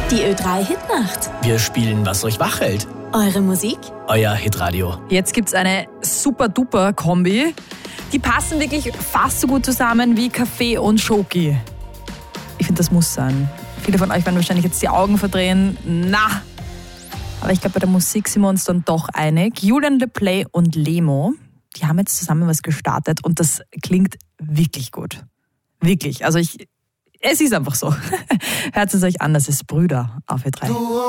Die Ö3 Hitnacht. Wir spielen, was euch wach hält. Eure Musik? Euer Hitradio. Jetzt gibt's eine super-duper Kombi. Die passen wirklich fast so gut zusammen wie Kaffee und Schoki. Ich finde, das muss sein. Viele von euch werden wahrscheinlich jetzt die Augen verdrehen. Na! Aber ich glaube, bei der Musik sind wir uns dann doch einig. Julian Le Play und Lemo, die haben jetzt zusammen was gestartet und das klingt wirklich gut. Wirklich. Also es ist einfach so. Hört es euch an, das ist Brüder auf Ö3.